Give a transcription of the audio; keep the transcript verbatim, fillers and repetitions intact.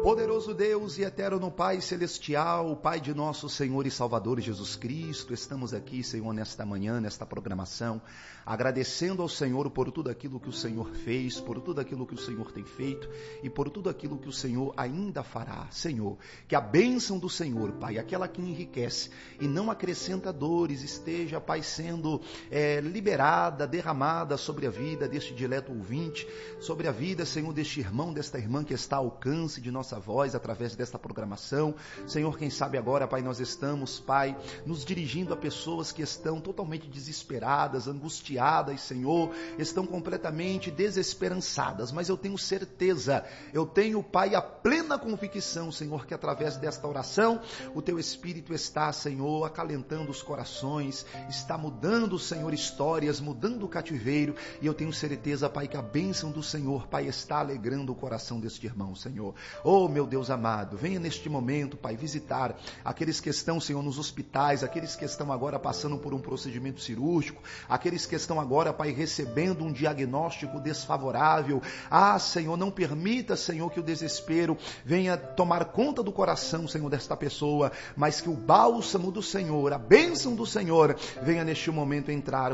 Poderoso Deus e eterno Pai Celestial, Pai de nosso Senhor e Salvador Jesus Cristo, estamos aqui, Senhor, nesta manhã, nesta programação, agradecendo ao Senhor por tudo aquilo que o Senhor fez, por tudo aquilo que o Senhor tem feito e por tudo aquilo que o Senhor ainda fará. Senhor, que a bênção do Senhor, Pai, aquela que enriquece e não acrescenta dores, esteja, Pai, sendo é, liberada, derramada sobre a vida deste dileto ouvinte, sobre a vida, Senhor, deste irmão, desta irmã que está ao alcance de nossa voz através desta programação. Senhor, quem sabe agora, Pai, nós estamos, Pai, nos dirigindo a pessoas que estão totalmente desesperadas, angustiadas, Senhor, estão completamente desesperançadas, mas eu tenho certeza, eu tenho, Pai, a plena convicção, Senhor, que através desta oração, o Teu Espírito está, Senhor, acalentando os corações, está mudando, Senhor, histórias, mudando o cativeiro, e eu tenho certeza, Pai, que a bênção do Senhor, Pai, está alegrando o coração deste irmão, Senhor. Oh, meu Deus amado, venha neste momento, Pai, visitar aqueles que estão, Senhor, nos hospitais, aqueles que estão agora passando por um procedimento cirúrgico, aqueles que estão agora, Pai, recebendo um diagnóstico desfavorável. Ah, Senhor, não permita, Senhor, que o desespero venha tomar conta do coração, Senhor, desta pessoa, mas que o bálsamo do Senhor, a bênção do Senhor, venha neste momento entrar